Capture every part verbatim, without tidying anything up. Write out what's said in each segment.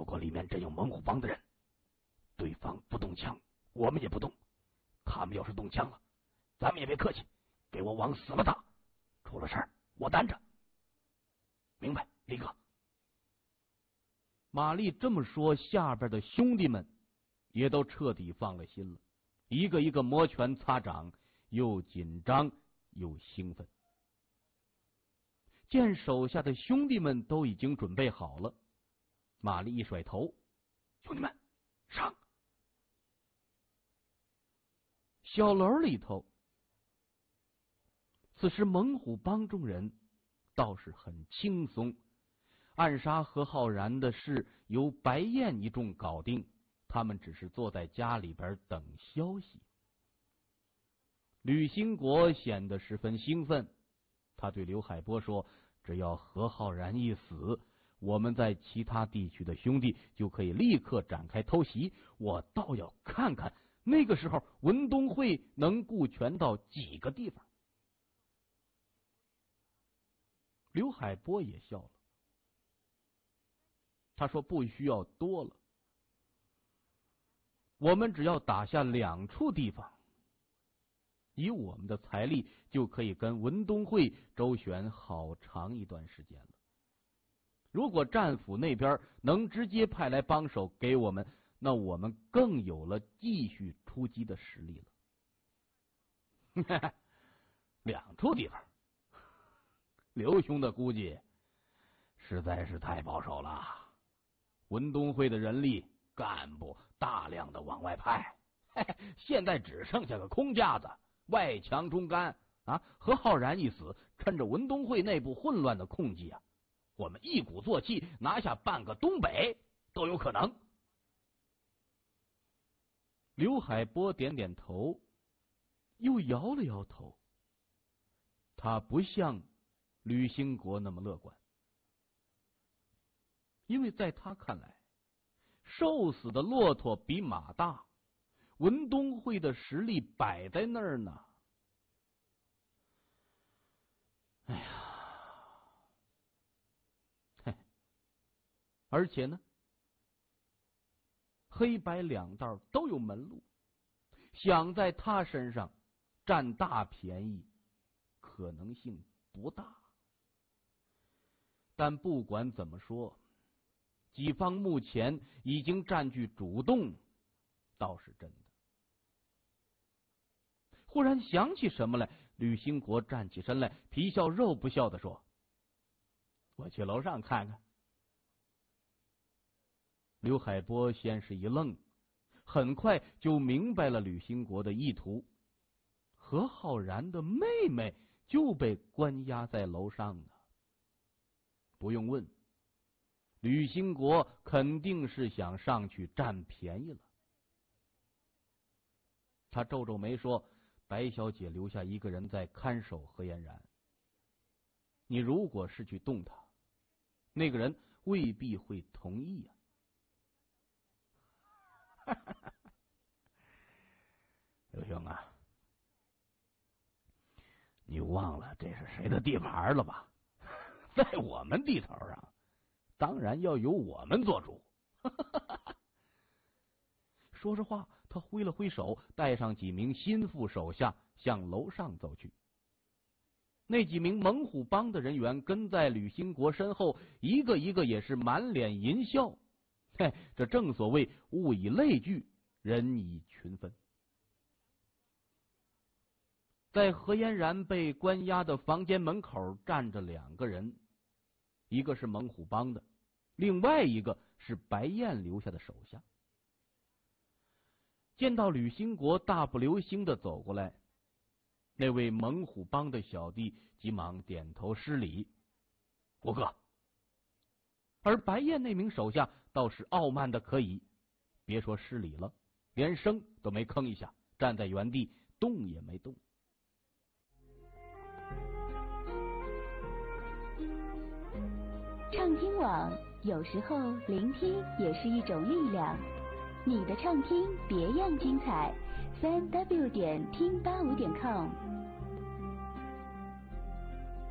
如果里面真有猛虎帮的人，对方不动枪，我们也不动。他们要是动枪了，咱们也别客气，给我往死了打。出了事儿，我担着。明白，李哥。 马丽这么说，下边的兄弟们也都彻底放了心了，一个一个摩拳擦掌，又紧张又兴奋。见手下的兄弟们都已经准备好了，马丽一甩头：“ 兄弟们，上！” 小楼里头，此时猛虎帮众人倒是很轻松，暗杀何浩然的事由白燕一众搞定，他们只是坐在家里边等消息。吕兴国显得十分兴奋，他对刘海波说：“只要何浩然一死，我们在其他地区的兄弟就可以立刻展开偷袭。我倒要看看那个时候文东会能顾全到几个地方。”刘海波也笑了，他说：“不需要多了，我们只要打下两处地方，以我们的财力就可以跟文东会周旋好长一段时间了。如果战府那边能直接派来帮手给我们，那我们更有了继续出击的实力了。” 两处地方，刘兄的估计实在是太保守了。文东会的人力干部大量的往外派，嘿嘿，现在只剩下个空架子，外强中干啊！何浩然一死，趁着文东会内部混乱的空隙啊，我们一鼓作气拿下半个东北都有可能。 刘海波点点头，又摇了摇头。他不像吕兴国那么乐观，因为在他看来，瘦死的骆驼比马大，文东会的实力摆在那儿呢。哎呀，嘿，而且呢，黑白两道都有门路，想在他身上占大便宜，可能性不大。但不管怎么说，己方目前已经占据主动，倒是真的。忽然想起什么来，吕兴国站起身来，皮笑肉不笑的说：“我去楼上看看。”刘海波先是一愣，很快就明白了吕兴国的意图。何浩然的妹妹就被关押在楼上呢。不用问，吕兴国肯定是想上去占便宜了。他皱皱眉说：“白小姐留下一个人在看守何嫣然，你如果是去动他，那个人未必会同意呀。” 刘兄啊，你忘了这是谁的地盘了吧？在我们地头上，当然要由我们做主。 说着话，他挥了挥手，带上几名心腹手下向楼上走去。那几名猛虎帮的人员跟在吕兴国身后，一个一个也是满脸淫笑。嘿，这正所谓物以类聚，人以群分。在何嫣然被关押的房间门口站着两个人，一个是猛虎帮的，另外一个是白燕留下的手下。见到吕兴国大步流星的走过来，那位猛虎帮的小弟急忙点头施礼：“ 国哥。” 而白燕那名手下倒是傲慢的可以，别说施礼了，连声都没吭一下，站在原地动也没动。 畅听网，有时候聆听也是一种力量。你的畅听别样精彩，三 w 点听八五点 com。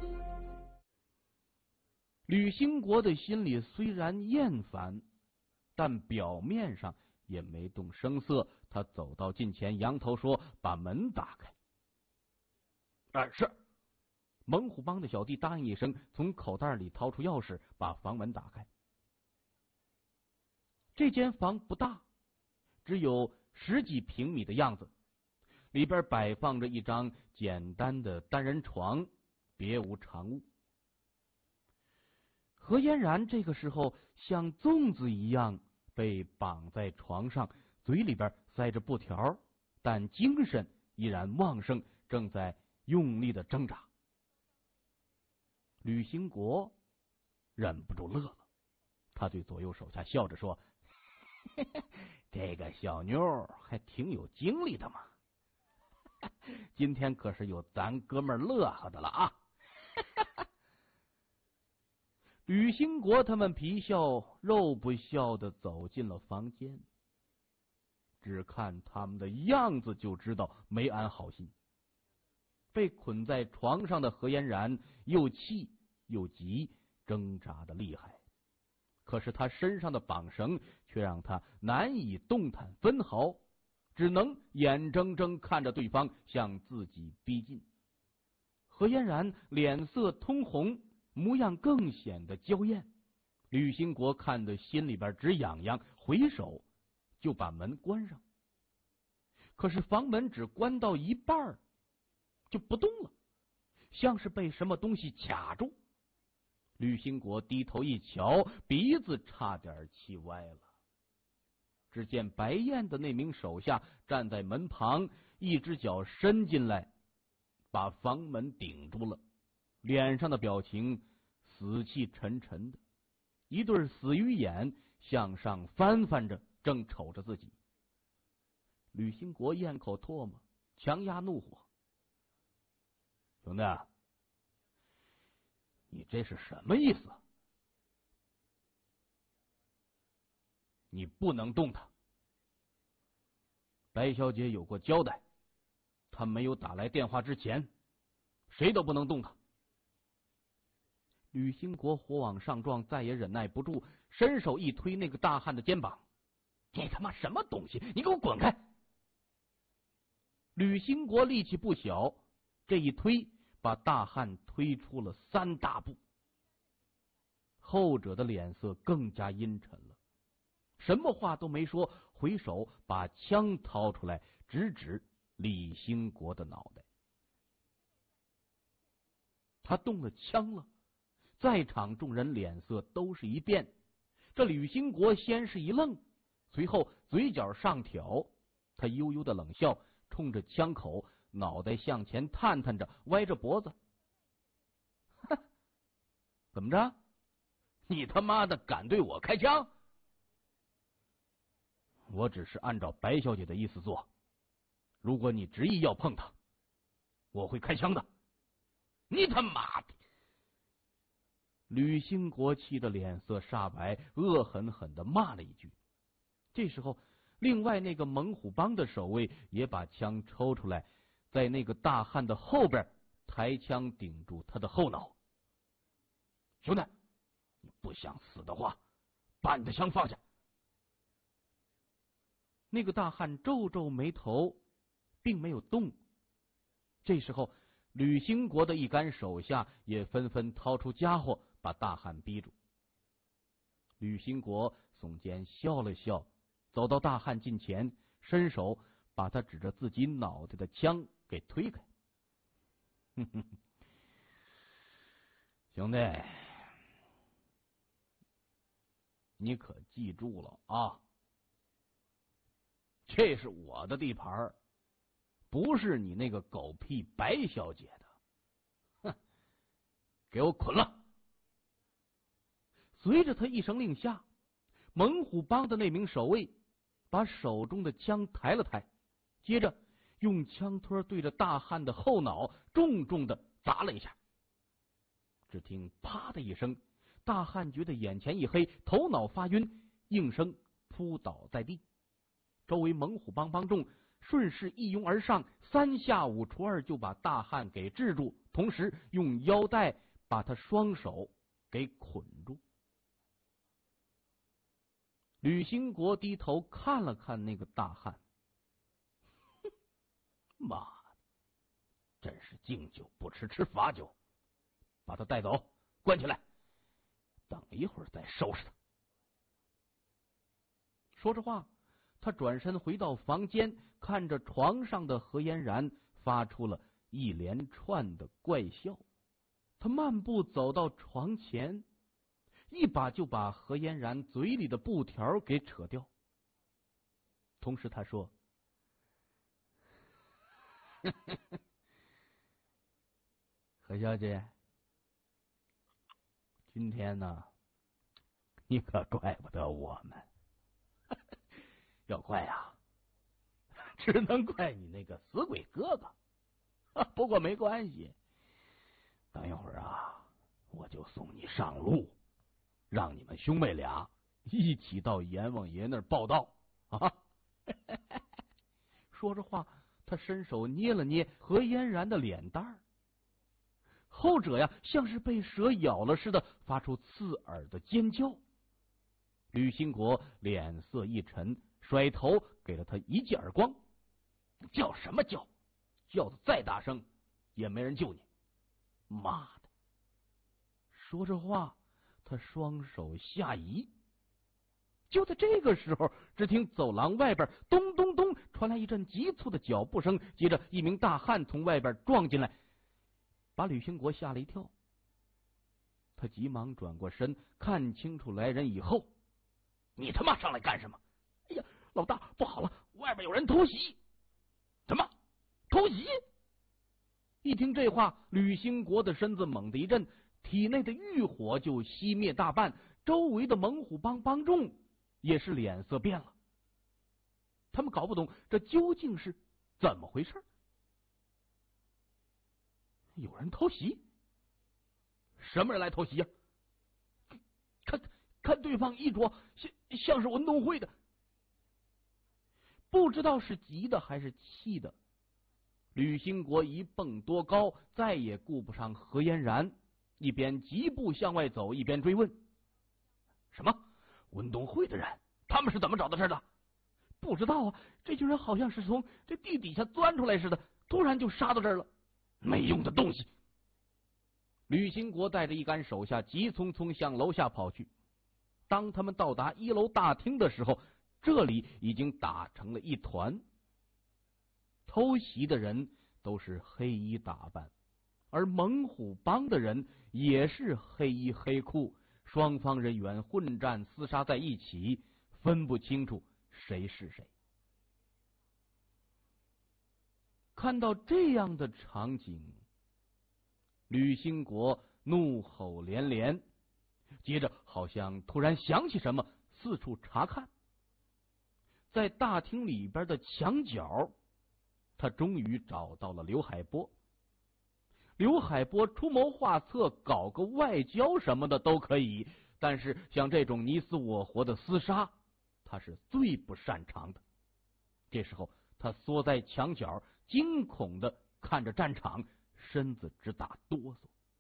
吕兴国的心里虽然厌烦， 但表面上也没动声色。他走到近前，扬头说：“把门打开。”啊，是。猛虎帮的小弟答应一声，从口袋里掏出钥匙，把房门打开。这间房不大，只有十几平米的样子，里边摆放着一张简单的单人床，别无长物。何嫣然这个时候像粽子一样被绑在床上，嘴里边塞着布条，但精神依然旺盛，正在用力的挣扎。吕兴国忍不住乐了，他对左右手下笑着说：“嘿嘿，这个小妞还挺有精力的嘛，今天可是有咱哥们乐呵的了啊！”吕兴国他们皮笑肉不笑的走进了房间，只看他们的样子就知道没安好心。被捆在床上的何嫣然又气又急，挣扎的厉害，可是他身上的绑绳却让他难以动弹分毫，只能眼睁睁看着对方向自己逼近。何嫣然脸色通红，模样更显得娇艳。吕兴国看得心里边直痒痒，回手就把门关上。可是房门只关到一半就不动了，像是被什么东西卡住。吕兴国低头一瞧，鼻子差点气歪了。只见白燕的那名手下站在门旁，一只脚伸进来，把房门顶住了，脸上的表情死气沉沉的，一对死鱼眼向上翻翻着，正瞅着自己。吕兴国咽口唾沫，强压怒火：“兄弟，你这是什么意思？你不能动他。白小姐有过交代，她没有打来电话之前，谁都不能动他。”吕兴国火往上撞，再也忍耐不住，伸手一推那个大汉的肩膀：“这他妈什么东西？你给我滚开！”吕兴国力气不小，这一推把大汉推出了三大步。后者的脸色更加阴沉了，什么话都没说，回手把枪掏出来，直指李兴国的脑袋。他动了枪了，在场众人脸色都是一变。这吕兴国先是一愣，随后嘴角上挑，他悠悠的冷笑，冲着枪口脑袋向前探探着，歪着脖子：“怎么着？你他妈的敢对我开枪？我只是按照白小姐的意思做，如果你执意要碰她，我会开枪的。你他妈的！”吕兴国气得脸色煞白，恶狠狠的骂了一句。这时候，另外那个猛虎帮的守卫也把枪抽出来，在那个大汉的后边抬枪顶住他的后脑。“兄弟，你不想死的话，把你的枪放下。”那个大汉皱皱眉头，并没有动。这时候，吕兴国的一干手下也纷纷掏出家伙，把大汉逼住。吕兴国耸肩笑了笑，走到大汉近前，伸手把他指着自己脑袋的枪给推开。哼哼，兄弟，你可记住了啊，这是我的地盘，不是你那个狗屁白小姐的。哼，给我捆了！随着他一声令下，猛虎帮的那名守卫把手中的枪抬了抬，接着用枪托对着大汉的后脑重重的砸了一下。只听啪的一声，大汉觉得眼前一黑，头脑发晕，应声扑倒在地。周围猛虎帮帮众顺势一拥而上，三下五除二就把大汉给制住，同时用腰带把他双手给捆住。 吕兴国低头看了看那个大汉， 妈的，真是敬酒不吃吃罚酒，把他带走，关起来，等一会儿再收拾他。 说着话，他转身回到房间，看着床上的何嫣然，发出了一连串的怪笑。他漫步走到床前，一把就把何嫣然嘴里的布条给扯掉。同时他说： 何小姐，今天呢，你可怪不得我们，要怪呀，只能怪你那个死鬼哥哥。不过没关系，等一会儿啊，我就送你上路，让你们兄妹俩一起到阎王爷那儿报道啊！ 说着话，他伸手捏了捏何嫣然的脸蛋儿，后者呀像是被蛇咬了似的，发出刺耳的尖叫。吕兴国脸色一沉，甩头给了他一记耳光。 叫什么叫？叫的再大声也没人救你！妈的！ 说着话，他双手下移。就在这个时候，只听走廊外边咚咚咚传来一阵急促的脚步声，接着一名大汉从外边撞进来，把吕兴国吓了一跳。他急忙转过身，看清楚来人以后， 你他妈上来干什么？哎呀，老大，不好了，外边有人偷袭！什么？偷袭！ 一听这话，吕兴国的身子猛地一震，体内的欲火就熄灭大半，周围的猛虎帮帮众也是脸色变了。他们搞不懂这究竟是怎么回事。有人偷袭？ 什么人来偷袭呀、 啊？看看对方衣着像像是文东会的。不知道是急的还是气的，吕兴国一蹦多高，再也顾不上何嫣然，一边疾步向外走，一边追问： 什么文东会的人？他们是怎么找到这儿的？ 不知道啊，这群人好像是从这地底下钻出来似的，突然就杀到这儿了。 没用的东西！ 吕兴国带着一干手下急匆匆向楼下跑去。当他们到达一楼大厅的时候，这里已经打成了一团。偷袭的人都是黑衣打扮，而猛虎帮的人也是黑衣黑裤，双方人员混战厮杀在一起，分不清楚谁是谁。看到这样的场景，吕兴国怒吼连连，接着好像突然想起什么，四处查看。在大厅里边的墙角，他终于找到了刘海波。刘海波出谋划策，搞个外交什么的都可以，但是像这种你死我活的厮杀，他是最不擅长的。这时候他缩在墙角，惊恐的看着战场，身子直打哆嗦。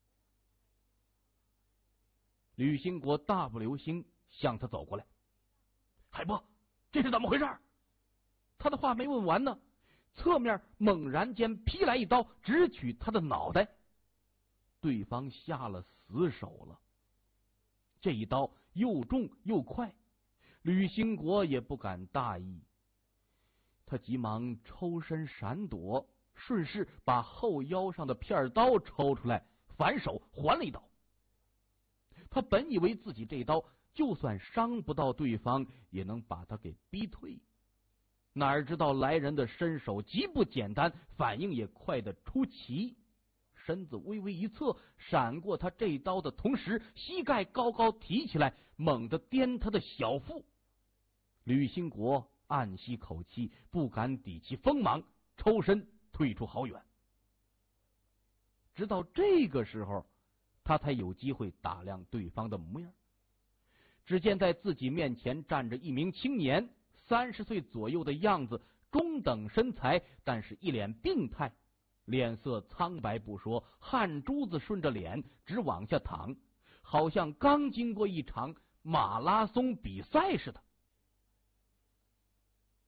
吕兴国大步流星向他走过来： 海波，这是怎么回事？ 他的话没问完呢，侧面猛然间劈来一刀，直取他的脑袋。对方下了死手了，这一刀又重又快，吕兴国也不敢大意，他急忙抽身闪躲，顺势把后腰上的片刀抽出来，反手还了一刀。他本以为自己这刀就算伤不到对方，也能把他给逼退，哪知道来人的身手极不简单，反应也快得出奇，身子微微一侧，闪过他这刀的同时，膝盖高高提起来，猛地颠他的小腹。吕兴国暗吸口气，不敢抵其锋芒，抽身退出好远。直到这个时候，他才有机会打量对方的模样。只见在自己面前站着一名青年，三十岁左右的样子，中等身材，但是一脸病态，脸色苍白不说，汗珠子顺着脸直往下淌，好像刚经过一场马拉松比赛似的。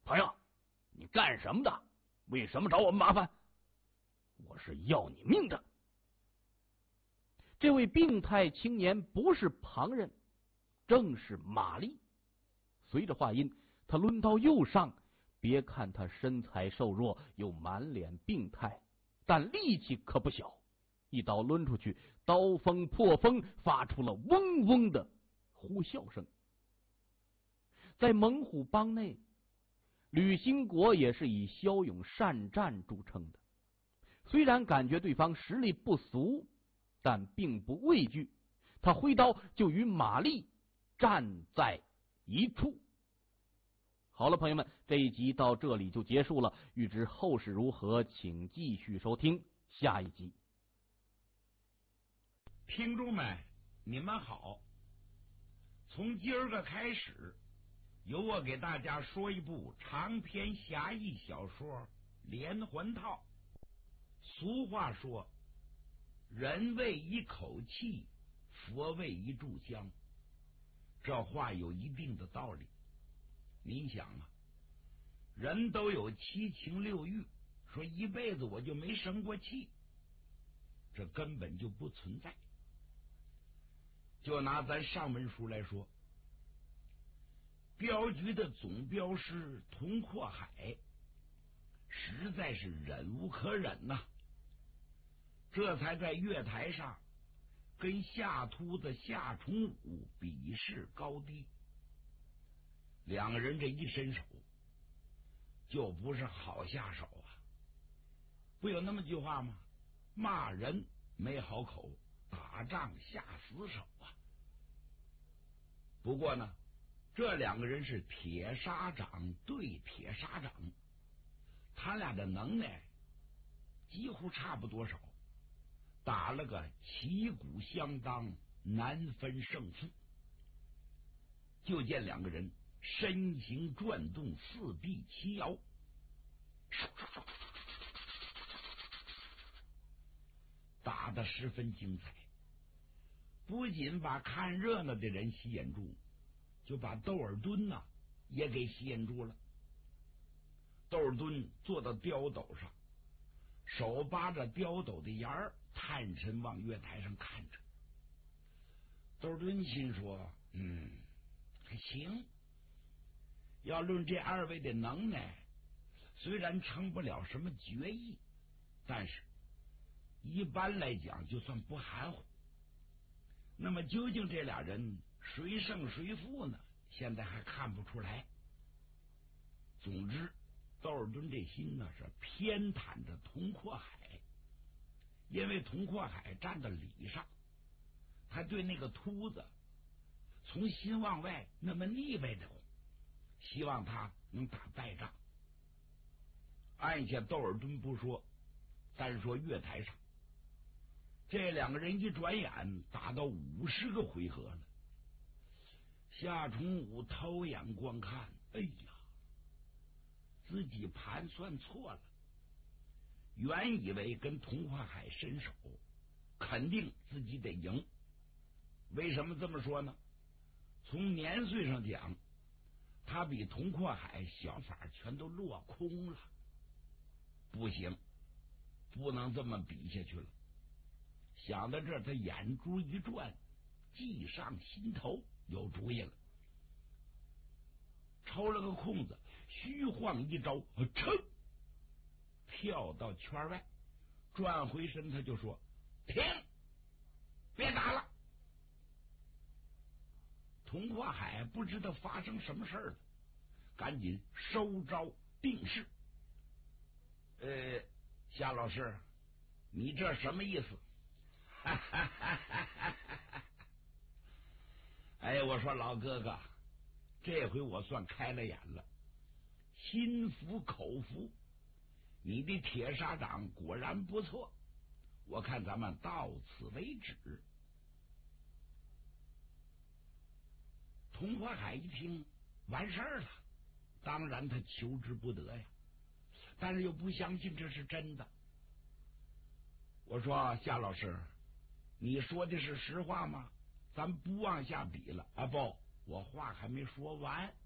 朋友，你干什么的？为什么找我们麻烦？我是要你命的。 这位病态青年不是旁人，正是玛丽。随着话音，他抡刀又上。别看他身材瘦弱，又满脸病态，但力气可不小。一刀抡出去，刀锋破风，发出了嗡嗡的呼啸声。在猛虎帮内，吕兴国也是以骁勇善战著称的。虽然感觉对方实力不俗，但并不畏惧，他挥刀就与玛丽站在一处。好了，朋友们，这一集到这里就结束了。欲知后事如何，请继续收听下一集。 听众们，你们好！从今儿个开始，由我给大家说一部长篇侠义小说《连环套》。俗话说，人为一口气，佛为一炷香，这话有一定的道理。您想啊，人都有七情六欲，说一辈子我就没生过气，这根本就不存在。就拿咱上文书来说，镖局的总镖师佟阔海实在是忍无可忍呐、啊，这才在月台上跟夏秃子夏崇武比试高低。两个人这一伸手，就不是好下手啊！不有那么句话吗？骂人没好口，打仗下死手啊！不过呢，这两个人是铁砂掌对铁砂掌，他俩的能耐几乎差不多少，打了个旗鼓相当，难分胜负。就见两个人身形转动，四臂齐摇，打得十分精彩，不仅把看热闹的人吸引住，就把窦尔敦呐、啊、也给吸引住了。窦尔敦坐到刁斗上，手扒着刁斗的沿儿，探身往月台上看着。窦尔敦心说：“嗯，还行。要论这二位的能耐，虽然成不了什么决议，但是一般来讲就算不含糊。那么究竟这俩人谁胜谁负呢？现在还看不出来。总之，窦尔敦这心呢是偏袒着佟阔海，因为佟阔海站在理上，他对那个秃子从心往外那么腻歪着，希望他能打败仗。按下窦尔敦不说，单说月台上，这两个人一转眼打到五十个回合了。夏崇武偷眼观看，哎呀，自己盘算错了，原以为跟佟阔海伸手，肯定自己得赢。为什么这么说呢？从年岁上讲，他比佟阔海小法全都落空了。不行，不能这么比下去了。想到这儿，他眼珠一转，计上心头，有主意了。抽了个空子，虚晃一招，噌，跳到圈外，转回身，他就说：“停，别打了。”佟阔海不知道发生什么事了，赶紧收招定势。呃，夏老师，你这什么意思？哎，我说老哥哥，这回我算开了眼了，心服口服，你的铁砂掌果然不错，我看咱们到此为止。佟阔海一听完事儿了，当然他求之不得呀，但是又不相信这是真的。我说夏老师，你说的是实话吗？咱不往下比了啊！不，我话还没说完。